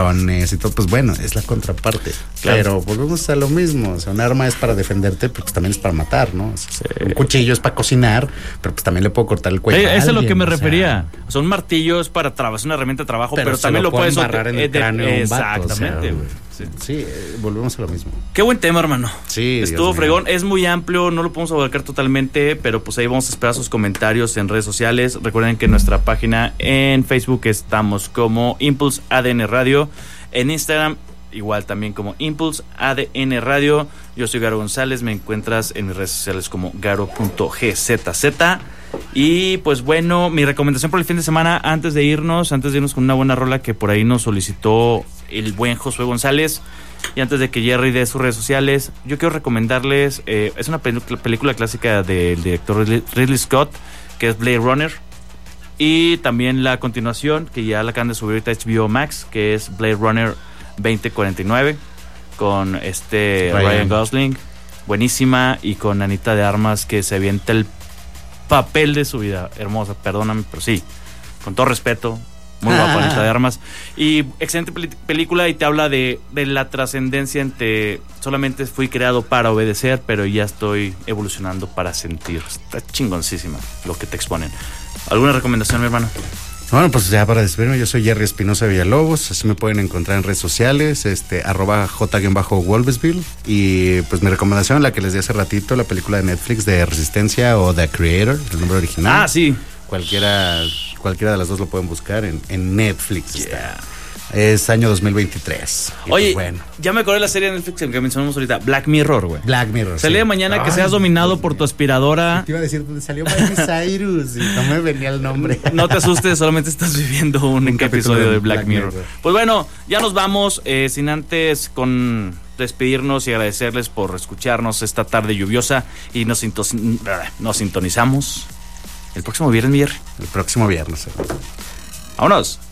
y todo, pues bueno, es la contraparte. Claro. Pero volvemos a lo mismo. O sea, un arma es para defenderte, pero pues también es para matar, ¿no? O sea, un cuchillo es para cocinar, pero pues también le puedo cortar el cuello a alguien. Eso es lo que me refería. O sea, un martillo es para trabajar, es una herramienta de trabajo, pero también lo puedes agarrar en el cráneo un vato. Exactamente, güey. Sí, volvemos a lo mismo. Qué buen tema, hermano. Sí, estuvo fregón. Es muy amplio, no lo podemos abarcar totalmente, pero pues ahí vamos a esperar sus comentarios en redes sociales. Recuerden que en nuestra página en Facebook estamos como Impulse ADN Radio. En Instagram igual también como Impulse ADN Radio. Yo soy Garo González, me encuentras en mis redes sociales como garo.gzz. Y pues bueno, mi recomendación por el fin de semana, antes de irnos con una buena rola que por ahí nos solicitó el buen Josué González, y antes de que Jerry dé sus redes sociales, yo quiero recomendarles, es una película clásica del director Ridley Scott, que es Blade Runner, y también la continuación, que ya la acaban de subir ahorita HBO Max, que es Blade Runner 2049, con Ryan Gosling, buenísima, y con Anita de Armas, que se avienta el papel de su vida, hermosa, perdóname, pero sí, con todo respeto, muy guapa Anita de Armas, y excelente película, y te habla de la trascendencia entre solamente fui creado para obedecer, pero ya estoy evolucionando para sentir. Está chingoncísima lo que te exponen. ¿Alguna recomendación, mi hermano? Bueno, pues ya para despedirme, yo soy Jerry Espinosa Villalobos, así me pueden encontrar en redes sociales, @J_Wolvesville, y pues mi recomendación, la que les di hace ratito, la película de Netflix de Resistencia o The Creator, el nombre original. Ah, sí. Cualquiera de las dos lo pueden buscar en Netflix. Yeah. Es año 2023. Oye, pues bueno, ya me acordé de la serie de Netflix que mencionamos ahorita, Black Mirror, güey. Black Mirror. Sale de mañana que seas dominado por tu aspiradora. Te iba a decir, salió Miley Cyrus y no me venía el nombre. No te asustes, solamente estás viviendo un episodio de Black Mirror. Pues bueno, ya nos vamos, sin antes con despedirnos y agradecerles por escucharnos esta tarde lluviosa, y nos sintonizamos el próximo viernes, Jerry. El próximo viernes. Vámonos.